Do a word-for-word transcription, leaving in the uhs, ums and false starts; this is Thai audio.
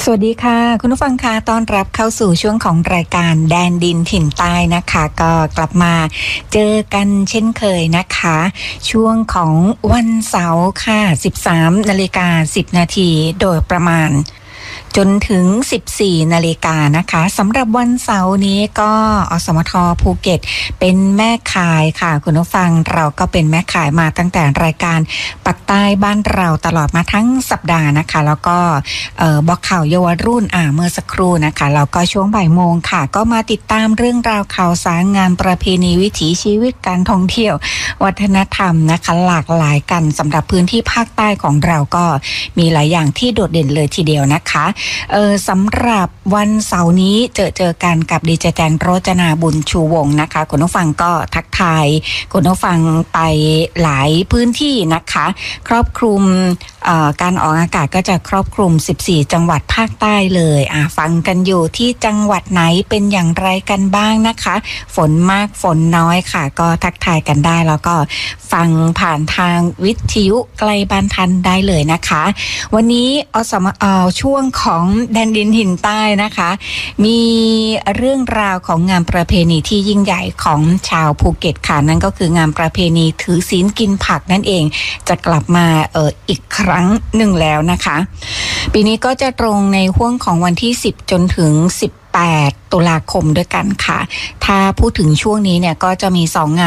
สวัสดีค่ะคุณผู้ฟังคะต้อนรับเข้าสู่ช่วงของรายการแดนดินถิ่นใต้นะคะก็กลับมาเจอกันเช่นเคยนะคะช่วงของวันเสาร์ค่ะ สิบสามนาฬิกาสิบนาทีโดยประมาณจนถึง สิบสี่นาฬิกานะคะสำหรับวันเสาร์นี้ก็อสมทภูเก็ตเป็นแม่ขายค่ะคุณผู้ฟังเราก็เป็นแม่ขายมาตั้งแต่รายการปักใต้บ้านเราตลอดมาทั้งสัปดาห์นะคะแล้วก็เอ่อบอกข่าวเยาวรุ่นอ่าเมื่อสักครู่นะคะแล้วก็ช่วงบ่ายโมงค่ะก็มาติดตามเรื่องราวข่าวสารงานประเพณีวิถีชีวิตการท่องเที่ยววัฒนธรรมนะคะหลากหลายกันสำหรับพื้นที่ภาคใต้ของเราก็มีหลายอย่างที่โดดเด่นเลยทีเดียวนะคะเออสำหรับวันเสาร์นี้เจอเจอกันกับดีเจแตงโรจนาบุญชูวงศ์นะคะคุณผู้ฟังก็ทักทายคุณผู้ฟังไปหลายพื้นที่นะคะครอบคลุมการออกอากาศก็จะครอบคลุมสิบสี่จังหวัดภาคใต้เลยอ่ะฟังกันอยู่ที่จังหวัดไหนเป็นอย่างไรกันบ้างนะคะฝนมากฝนน้อยค่ะก็ทักทายกันได้แล้วก็ฟังผ่านทางวิทยุไกลบ้านทันได้เลยนะคะวันนี้อสมเอ่อช่วงของแดนดินถิ่นใต้นะคะมีเรื่องราวของงานประเพณีที่ยิ่งใหญ่ของชาวภูเก็ตค่ะนั่นก็คืองานประเพณีถือศีลกินผักนั่นเองจะกลับมาเอ่ออีกครั้งหนึ่งแล้วนะคะปีนี้ก็จะตรงในห่วงของวันที่สิบจนถึงสิบแปดตุลาคมด้วยกันค่ะถ้าพูดถึงช่วงนี้เนี่ยก็จะมีสองงาน